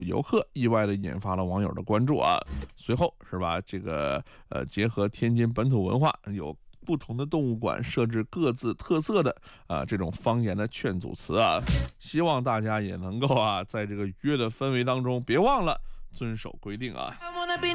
游客意外的引发了网友的关注啊。随后是吧，结合天津本土文化，有不同的动物馆设置各自特色的这种方言的劝阻词啊，希望大家也能够在这个愉悦的氛围当中，别忘了遵守规定啊。